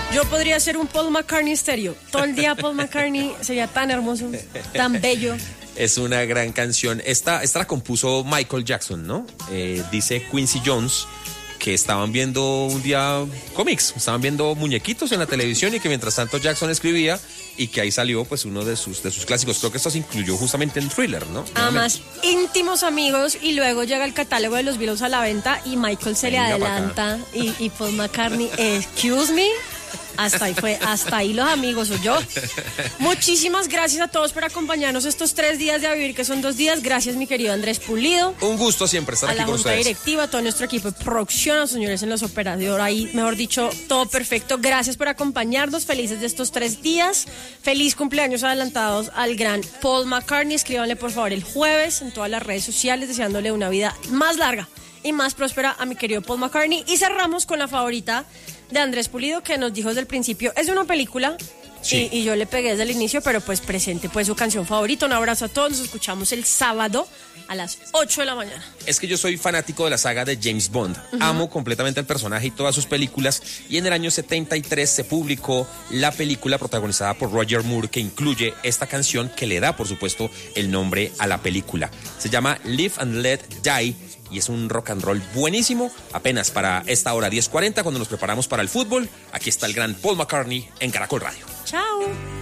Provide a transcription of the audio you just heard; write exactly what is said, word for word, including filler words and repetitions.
Yo podría ser un Paul McCartney estéreo. Todo el día Paul McCartney sería tan hermoso, tan bello. Es una gran canción. Esta, esta la compuso Michael Jackson, ¿no? Eh, dice Quincy Jones que estaban viendo un día cómics, estaban viendo muñequitos en la televisión y que mientras tanto Jackson escribía y que ahí salió pues uno de sus, de sus clásicos. Creo que esto se incluyó justamente en Thriller, ¿no? Además, íntimos amigos, y luego llega el catálogo de los Beatles a la venta y Michael se Venga le adelanta y, y Paul McCartney, excuse me. Hasta ahí fue, hasta ahí los amigos o yo. Muchísimas gracias a todos por acompañarnos estos tres días de A Vivir, que son dos días. Gracias, mi querido Andrés Pulido. Un gusto siempre estar a aquí la con Junta ustedes. Directiva, a todo nuestro equipo de producción, a los señores en los operadores, ahí, mejor dicho, todo perfecto. Gracias por acompañarnos, felices de estos tres días. Feliz cumpleaños adelantados al gran Paul McCartney. Escríbanle, por favor, el jueves en todas las redes sociales, deseándole una vida más larga y más próspera a mi querido Paul McCartney. Y cerramos con la favorita de Andrés Pulido, que nos dijo desde el principio, es de una película, sí. y, y yo le pegué desde el inicio, pero pues presente pues su canción favorita. Un abrazo a todos, nos escuchamos el sábado a las ocho de la mañana. Es que yo soy fanático de la saga de James Bond, uh-huh. Amo completamente el personaje y todas sus películas, y en el año setenta y tres se publicó la película protagonizada por Roger Moore, que incluye esta canción que le da, por supuesto, el nombre a la película. Se llama Live and Let Die, y es un rock and roll buenísimo, apenas para esta hora diez cuarenta, cuando nos preparamos para el fútbol. Aquí está el gran Paul McCartney en Caracol Radio. Chao.